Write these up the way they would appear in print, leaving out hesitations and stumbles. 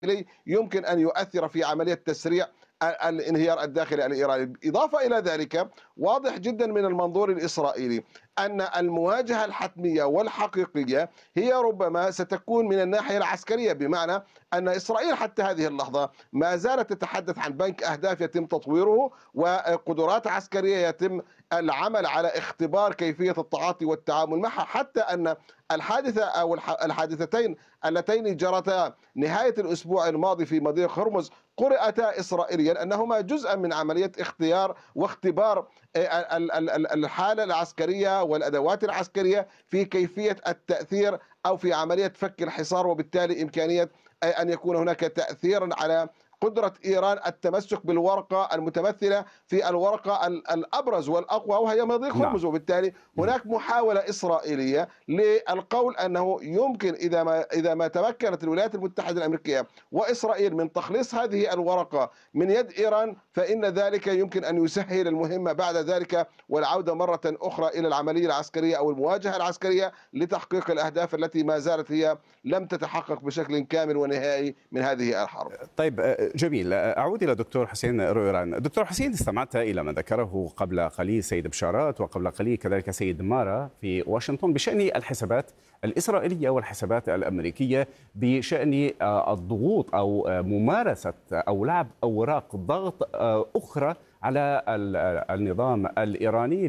يمكن أن يؤثر في عملية تسريع الانهيار الداخلي الإيراني. إضافة إلى ذلك، واضح جدا من المنظور الإسرائيلي أن المواجهة الحتمية والحقيقية هي ربما ستكون من الناحية العسكرية، بمعنى أن إسرائيل حتى هذه اللحظة ما زالت تتحدث عن بنك أهداف يتم تطويره وقدرات عسكرية يتم العمل على اختبار كيفية التعاطي والتعامل معها، حتى أن الحادثة أو الحادثتين اللتين جرتا نهاية الأسبوع الماضي في مضيق هرمز قرأتا إسرائيليا أنهما جزءا من عملية اختيار واختبار الحالة العسكرية والأدوات العسكرية في كيفية التأثير أو في عملية فك الحصار، وبالتالي إمكانية أن يكون هناك تأثير على قدرة إيران التمسك بالورقة المتمثلة في الورقة الأبرز والأقوى وهي مضيق هرمز. وبالتالي هناك محاولة إسرائيلية للقول أنه يمكن إذا ما تمكنت الولايات المتحدة الأمريكية وإسرائيل من تخليص هذه الورقة من يد إيران، فإن ذلك يمكن أن يسهل المهمة بعد ذلك والعودة مرة أخرى إلى العملية العسكرية أو المواجهة العسكرية لتحقيق الأهداف التي ما زالت هي لم تتحقق بشكل كامل ونهائي من هذه الحرب. طيب جميل، أعود إلى دكتور حسين رويران. دكتور حسين، استمعت إلى ما ذكره قبل قليل سيد بشارات وقبل قليل كذلك سيد مارا في واشنطن بشأن الحسابات الإسرائيلية والحسابات الأمريكية بشأن الضغوط أو ممارسة أو لعب أوراق ضغط أخرى على النظام الإيراني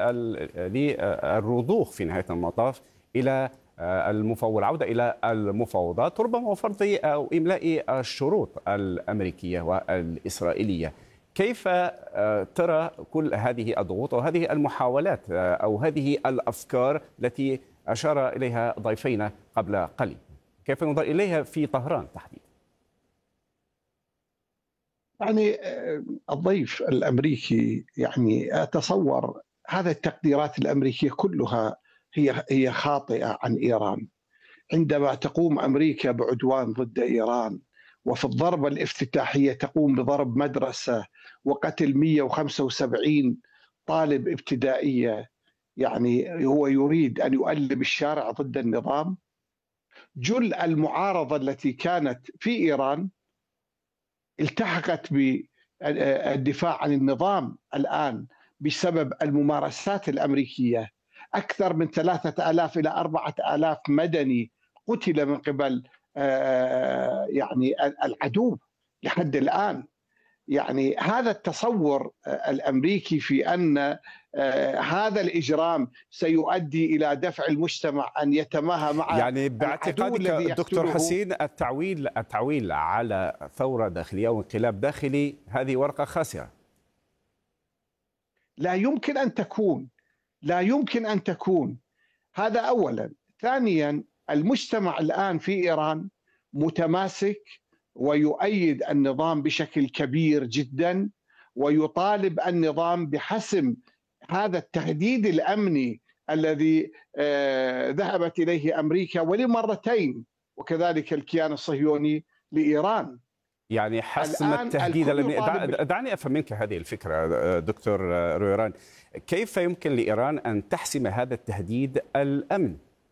للرضوخ في نهاية المطاف إلى والعودة إلى المفاوضات، ربما وفرض أو إملاء الشروط الأمريكية والإسرائيلية. كيف ترى كل هذه الضغوط أو هذه المحاولات أو هذه الأفكار التي أشار إليها ضيفينا قبل قليل؟ كيف ينظر إليها في طهران تحديدا؟ يعني الضيف الأمريكي يعني أتصور هذه التقديرات الأمريكية كلها هي خاطئة عن إيران. عندما تقوم أمريكا بعدوان ضد إيران وفي الضربة الافتتاحية تقوم بضرب مدرسة وقتل 175 طالب ابتدائية، يعني هو يريد أن يؤلب الشارع ضد النظام. جل المعارضة التي كانت في إيران التحقت بالدفاع عن النظام الآن بسبب الممارسات الأمريكية. أكثر من 3000 إلى 4000 مدني قتل من قبل يعني العدو لحد الآن. يعني هذا التصور الأمريكي في أن هذا الإجرام سيؤدي إلى دفع المجتمع أن يتماهى مع يعني باعتقادك دكتور حسين التعويل على ثورة داخلية أو انقلاب داخلي هذه ورقة خاسرة؟ لا يمكن أن تكون. هذا أولا. ثانيا، المجتمع الآن في إيران متماسك ويؤيد النظام بشكل كبير جدا، ويطالب النظام بحسم هذا التهديد الأمني الذي ذهبت إليه أمريكا ولمرتين وكذلك الكيان الصهيوني لإيران. يعني حسم التهديد دعني أفهم منك هذه الفكرة دكتور رويران. كيف يمكن لإيران أن تحسم هذا التهديد الأمن؟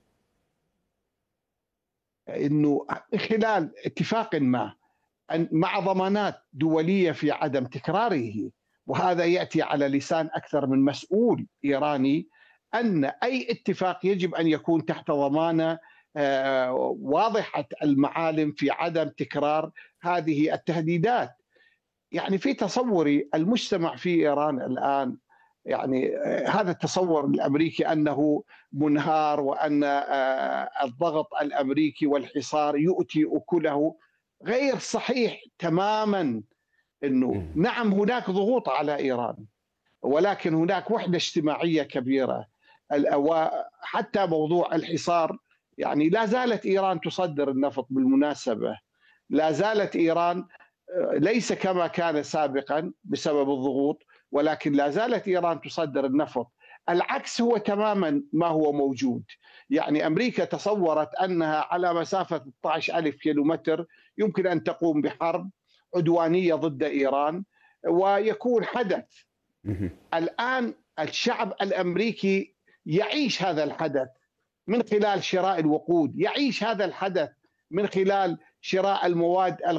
إنه خلال اتفاق مع ضمانات دولية في عدم تكراره، وهذا يأتي على لسان أكثر من مسؤول إيراني، أن أي اتفاق يجب أن يكون تحت ضمانة واضحة المعالم في عدم تكرار هذه التهديدات. يعني في تصوري المجتمع في إيران الآن، يعني هذا التصور الأمريكي أنه منهار وأن الضغط الأمريكي والحصار يؤتي أكله غير صحيح تماما. أنه نعم هناك ضغوط على إيران، ولكن هناك وحدة اجتماعية كبيرة. حتى موضوع الحصار، يعني لا زالت إيران تصدر النفط بالمناسبة، لا زالت إيران ليس كما كان سابقا بسبب الضغوط، ولكن لا زالت إيران تصدر النفط. العكس هو تماما ما هو موجود. يعني أمريكا تصورت أنها على مسافة 12,000 كيلومتر يمكن أن تقوم بحرب عدوانية ضد إيران ويكون حدث. الآن الشعب الأمريكي يعيش هذا الحدث من خلال شراء الوقود، يعيش هذا الحدث من خلال شراء المواد